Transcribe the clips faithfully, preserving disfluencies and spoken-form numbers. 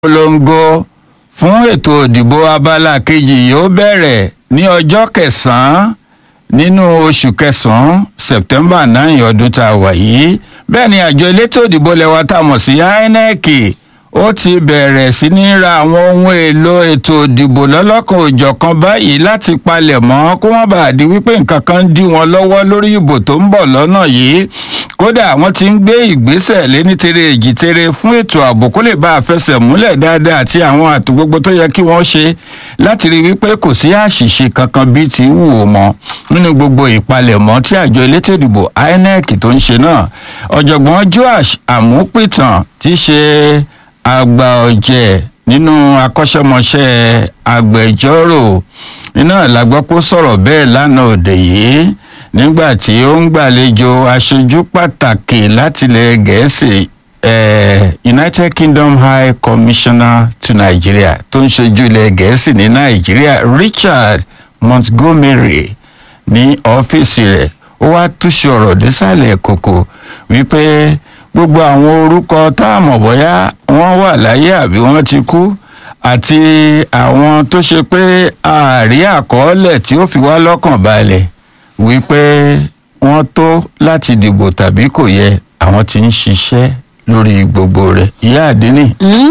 Ìpolongo fún ètò ìdìbò abala kejì yóò bẹ̀rẹ̀ ní ọjọ́ kẹsàn-án nínú oṣù kẹsàn-án September nine ọdún tá a wà yìí. Bẹ́ẹ̀ ni àjọ elétò ìdìbò lẹ́wà tá a mọ̀ sí I N E C ó ti bẹ̀rẹ̀ sí ní ra àwọn ohun èlò ètò ìdìbò lọ́lọ́kan òjọ̀kan báyìí láti palẹ̀ mọ́ kó má bàa di wípé nǹkan kan ń dí wọn lọ́wọ́ lórí ìbò tó ń bọ̀ lọ́nà yìí. Kódà wọ́n ti ń gbé ìgbésẹ̀ léní tere èjì tere fún ètò ààbò kó lè bá a fẹsẹ̀ múlẹ̀ dáadáa àti àwọn àtò gbogbo tó yẹ kí wọ́n ṣe láti rí wípé kò sí àṣìṣe kankan bíi ti wù ó mọ́ nínú gbogbo ìpalẹ̀mọ́ tí àjọ elétò ìdìbò I N E C tó ń ṣe náà. Ọ̀jọ̀gbọ́n Joash Amupitan ti ṣe àgbà ọ̀jẹ̀ nínú akọ́ṣẹ́mọṣẹ́ agbẹjọ́rò iná làgbọ́ kó sọ̀rọ̀ bẹ́ẹ̀ lánàá òde yìí nígbà tí ó ń gbàlejò aṣojú pàtàkì láti ilẹ̀ Gẹ̀ẹ́sì eh, United Kingdom High Commissioner to Nigeria tó ń ṣojú ilẹ̀ Gẹ̀ẹ́sì ní Nàìjíríà Richard Montgomery ní ọ́fíìsì rẹ̀ ó wá túṣe ọ̀rọ̀ désàlẹ̀ kòkò wípé gbogbo àwọn orúkọ tá a mọ̀ bóyá wọ́n wà láyé àbí wọ́n ti kú àti àwọn tó ṣe pé ààrí àkọọ́lẹ̀ tí ó fi wá lọ́kàn balẹ̀ wípé wọ́n tó láti dìbò tàbí kò yẹ àwọn tí ń ṣiṣẹ́ lórí gbogbo rẹ̀. Ìyá àdínì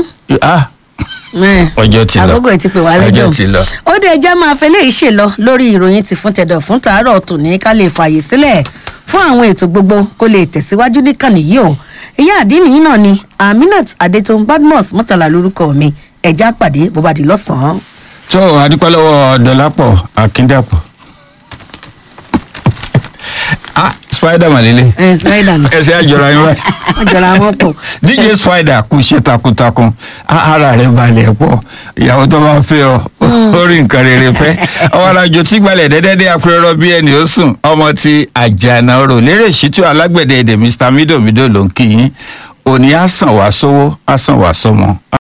ọjọ́ ti lọ àgógò ti pè wá lẹ́jọ́ ọjọ́ ti lọ. ó dé ẹjẹ́ máa fẹ́ lè ṣe lọ lórí ìròyìn ti fún tẹ̀dọ̀ fún tàárọ̀ tòní ká lè fààyè sílẹ̀ fún àwọn ètò gbogbo kó lè tẹ̀síwájú níkànnì yìí o. ìyá àdínì yìí náà ni Aminat Adétòun Badmus Murtala lórúkọ mi ẹ̀já pàdé bó bá di lọ́sàn-án. tó adúpẹ́ lọ́wọ́ Dọlápọ̀ Akíndàpọ̀ ah spider malele ẹ spider ni ẹsẹ àjọra yín báyìí àjọra wọn pọ̀. D J Spider kú iṣẹ́ takuntakun ara rẹ̀ balẹ̀ pọ̀ ìyàwó tó bá fẹ́ ọ orí nǹkan rere fẹ́ ọmọ alájò tí gbalẹ̀ dẹ́dẹ́dẹ́ apẹ̀rọ bí ẹni ó sùn ọmọ ti àjànà ọ̀rọ̀ lérè ṣítú alágbẹ̀dẹ èdè Mr Midomido ló ń kí yín òní á sàn wá sówó á sàn wá sọmọ.